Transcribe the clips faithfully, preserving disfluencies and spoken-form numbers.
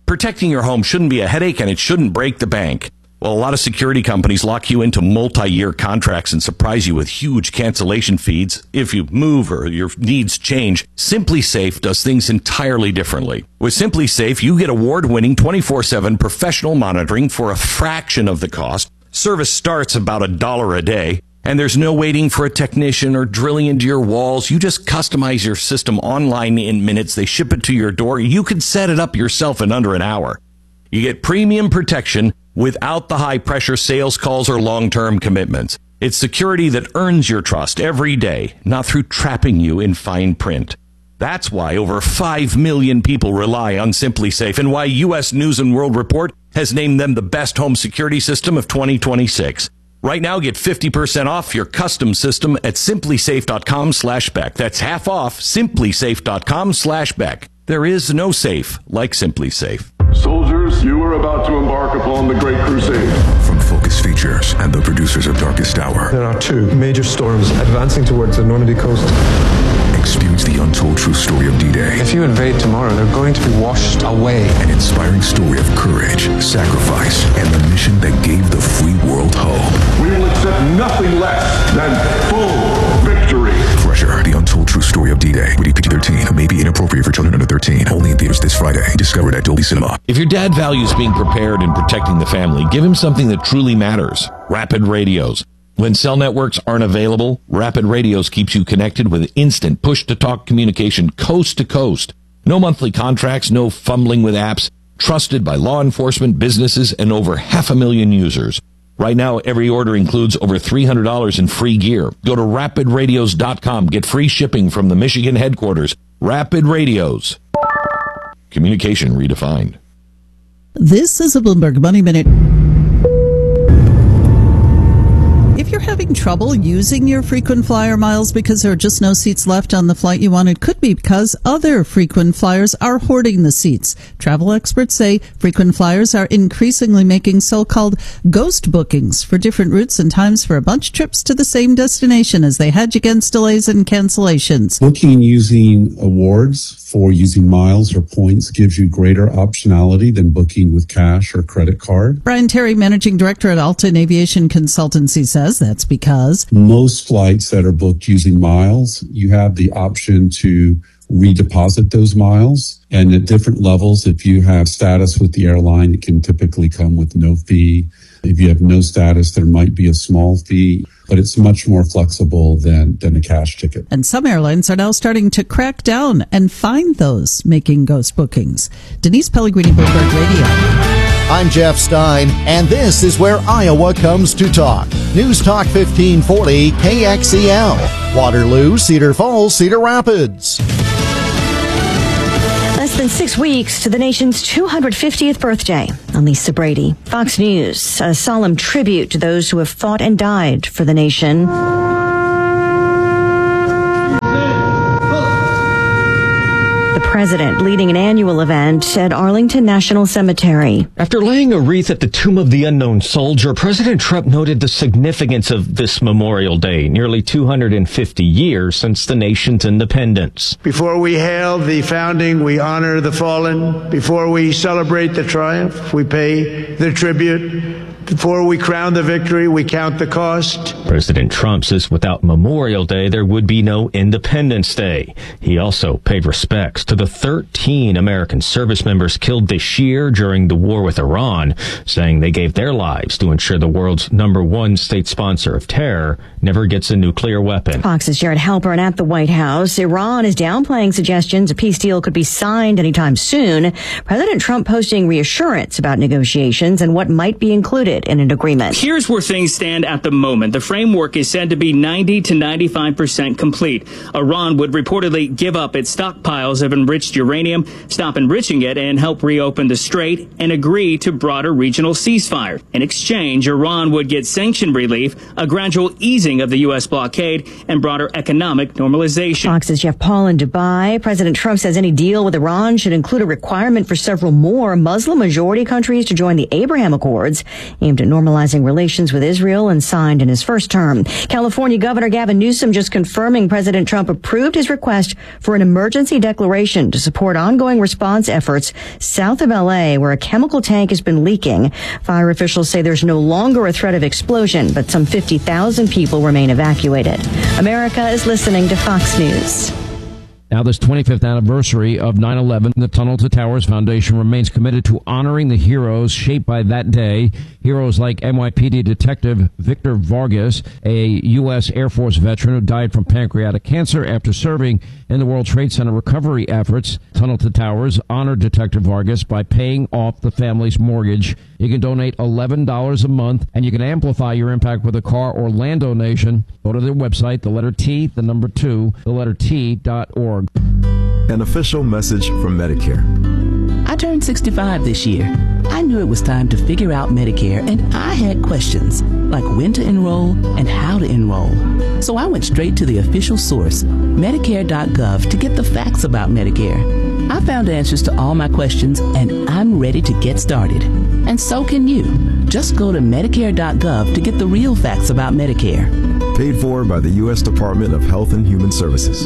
Protecting your home shouldn't be a headache, and it shouldn't break the bank. Well, a lot of security companies lock you into multi-year contracts and surprise you with huge cancellation fees if you move or your needs change. SimpliSafe does things entirely differently. With SimpliSafe, you get award-winning twenty-four seven professional monitoring for a fraction of the cost. Service starts about a dollar a day, and there's no waiting for a technician or drilling into your walls. You just customize your system online in minutes. They ship it to your door. You can set it up yourself in under an hour. You get premium protection without the high-pressure sales calls or long-term commitments. It's security that earns your trust every day, not through trapping you in fine print. That's why over five million people rely on SimpliSafe, and why U S News and World Report has named them the best home security system of twenty twenty-six. Right now, get fifty percent off your custom system at simplysafe.com slash Beck. That's half off, simplysafe.com slash Beck. There is no safe like SimpliSafe. Soldiers, you are about to embark upon the Great Crusade. From Focus Features and the producers of Darkest Hour. There are two major storms advancing towards the Normandy coast. Experience the untold true story of D-Day. If you invade tomorrow, they're going to be washed away. An inspiring story of courage, sacrifice, and the mission that gave the free world hope. We will accept nothing less than full victory. Crusher, the untold true story of D-Day. Rated P G thirteen. May be inappropriate for children under thirteen. Only in theaters this Friday. Discovered at Dolby Cinema. If your dad values being prepared and protecting the family, give him something that truly matters. Rapid Radios. When cell networks aren't available, Rapid Radios keeps you connected with instant push-to-talk communication coast to coast. No monthly contracts, no fumbling with apps. Trusted by law enforcement, businesses, and over half a million users. Right now, every order includes over three hundred dollars in free gear. Go to rapid radios dot com. Get free shipping from the Michigan headquarters. Rapid Radios. Communication redefined. This is a Bloomberg Money Minute. If you're having trouble using your frequent flyer miles because there are just no seats left on the flight you want, it could be because other frequent flyers are hoarding the seats. Travel experts say frequent flyers are increasingly making so-called ghost bookings for different routes and times for a bunch of trips to the same destination as they hedge against delays and cancellations. Booking using awards for using miles or points gives you greater optionality than booking with cash or credit card. Brian Terry, managing director at Alton Aviation Consultancy, says that's because most flights that are booked using miles, you have the option to redeposit those miles. And at different levels, if you have status with the airline, it can typically come with no fee. If you have no status, there might be a small fee, but it's much more flexible than, than a cash ticket. And some airlines are now starting to crack down and find those making ghost bookings. Denise Pellegrini, Bloomberg Radio. I'm Jeff Stein, and this is where Iowa comes to talk. News Talk fifteen forty K X E L. Waterloo, Cedar Falls, Cedar Rapids. Less than six weeks to the nation's two hundred fiftieth birthday. I'm Lisa Brady. Fox News, a solemn tribute to those who have fought and died for the nation. The president leading an annual event at Arlington National Cemetery. After laying a wreath at the Tomb of the Unknown Soldier, President Trump noted the significance of this Memorial Day, nearly two hundred fifty years since the nation's independence. Before we hail the founding, we honor the fallen. Before we celebrate the triumph, we pay the tribute. Before we crown the victory, we count the cost. President Trump says without Memorial Day, there would be no Independence Day. He also paid respects to the thirteen American service members killed this year during the war with Iran, saying they gave their lives to ensure the world's number one state sponsor of terror never gets a nuclear weapon. Fox's Jared Halpern at the White House. Iran is downplaying suggestions a peace deal could be signed anytime soon. President Trump posting reassurance about negotiations and what might be included in an agreement. Here's where things stand at the moment. The framework is said to be ninety to ninety-five percent complete. Iran would reportedly give up its stockpiles of enriched uranium, stop enriching it, and help reopen the strait, and agree to broader regional ceasefire. In exchange, Iran would get sanction relief, a gradual easing of the U S blockade, and broader economic normalization. Fox's Jeff Paul in Dubai. President Trump says any deal with Iran should include a requirement for several more Muslim-majority countries to join the Abraham Accords. aimed at normalizing relations with Israel and signed in his first term. California Governor Gavin Newsom just confirming President Trump approved his request for an emergency declaration to support ongoing response efforts south of L A, where a chemical tank has been leaking. Fire officials say there's no longer a threat of explosion, but some fifty thousand people remain evacuated. America is listening to Fox News. Now, this twenty-fifth anniversary of nine eleven, the Tunnel to Towers Foundation remains committed to honoring the heroes shaped by that day. Heroes like N Y P D Detective Victor Vargas, a U S Air Force veteran who died from pancreatic cancer after serving in the World Trade Center recovery efforts. Tunnel to Towers honored Detective Vargas by paying off the family's mortgage. You can donate eleven dollars a month, and you can amplify your impact with a car or land donation. Go to their website, the letter T, the number two, the letter T dot org. An official message from Medicare. I turned sixty-five this year. I knew it was time to figure out Medicare, and I had questions like when to enroll and how to enroll. So I went straight to the official source, Medicare dot gov, to get the facts about Medicare. I found answers to all my questions, and I'm ready to get started. And so can you. Just go to Medicare dot gov to get the real facts about Medicare. Paid for by the U S Department of Health and Human Services.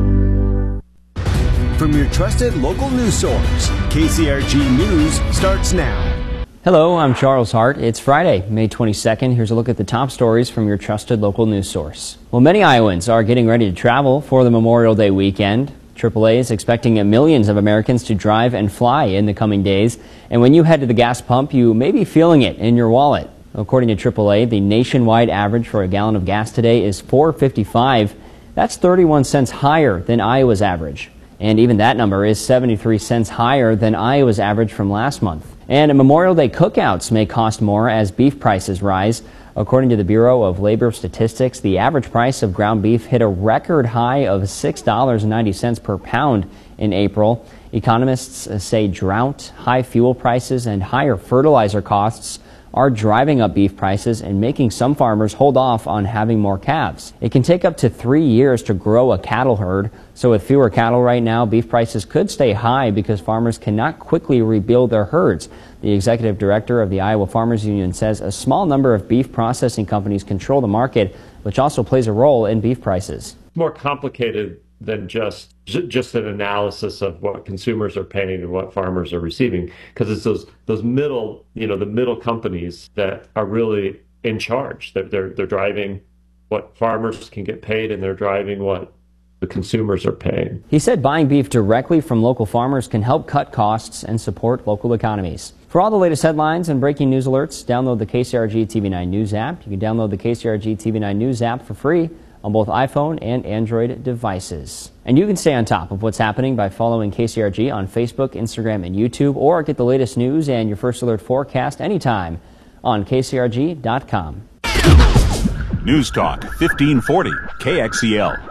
From your trusted local news source, K C R G News starts now. Hello, I'm Charles Hart. It's Friday, May twenty-second. Here's a look at the top stories from your trusted local news source. Well, many Iowans are getting ready to travel for the Memorial Day weekend. triple A is expecting millions of Americans to drive and fly in the coming days. And when you head to the gas pump, you may be feeling it in your wallet. According to triple A, the nationwide average for a gallon of gas today is four fifty-five. That's thirty-one cents higher than Iowa's average. And even that number is seventy-three cents higher than Iowa's average from last month. And Memorial Day cookouts may cost more as beef prices rise. According to the Bureau of Labor Statistics, the average price of ground beef hit a record high of six dollars and ninety cents per pound in April. Economists say drought, high fuel prices, and higher fertilizer costs are driving up beef prices and making some farmers hold off on having more calves. It can take up to three years to grow a cattle herd, so with fewer cattle right now, beef prices could stay high because farmers cannot quickly rebuild their herds. The executive director of the Iowa Farmers Union says a small number of beef processing companies control the market, which also plays a role in beef prices. More complicated than just just an analysis of what consumers are paying and what farmers are receiving, because it's those those middle, you know, the middle companies that are really in charge. They're, they're they're driving what farmers can get paid, and they're driving what the consumers are paying. He said buying beef directly from local farmers can help cut costs and support local economies. For all the latest headlines and breaking news alerts, download the K C R G T V nine News app. You can download the K C R G T V nine News app for free on both iPhone and Android devices. And you can stay on top of what's happening by following K C R G on Facebook, Instagram, and YouTube, or get the latest news and your first alert forecast anytime on K C R G dot com. News Talk fifteen forty K X E L.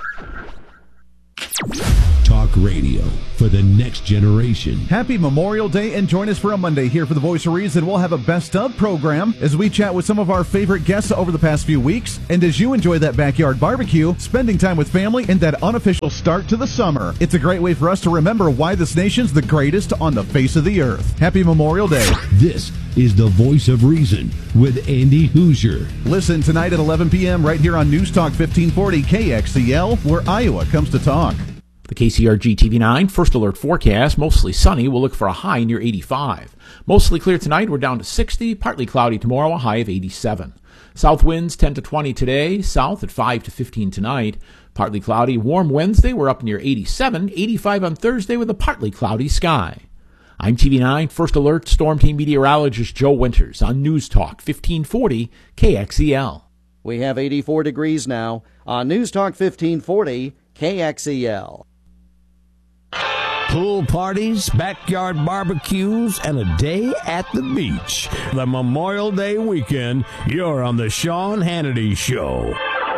Talk radio for the next generation. Happy Memorial Day, and join us for a Monday here for The Voice of Reason. We'll have a best of program as we chat with some of our favorite guests over the past few weeks. And as you enjoy that backyard barbecue, spending time with family, and that unofficial start to the summer, it's a great way for us to remember why this nation's the greatest on the face of the earth. Happy Memorial Day. This is The Voice of Reason with Andy Hoosier. Listen tonight at eleven p.m. right here on News Talk fifteen forty K X E L, where Iowa comes to talk. The K C R G T V nine First Alert forecast, mostly sunny. We'll look for a high near eighty-five. Mostly clear tonight. We're down to sixty. Partly cloudy tomorrow, a high of eighty-seven. South winds ten to twenty today. South at five to fifteen tonight. Partly cloudy. Warm Wednesday. We're up near eighty-seven. eighty-five on Thursday with a partly cloudy sky. I'm T V nine First Alert Storm Team meteorologist Joe Winters on News Talk fifteen forty K X E L. We have eighty-four degrees now on News Talk fifteen forty K X E L. Pool parties, backyard barbecues, and a day at the beach. The Memorial Day weekend, you're on the Sean Hannity Show.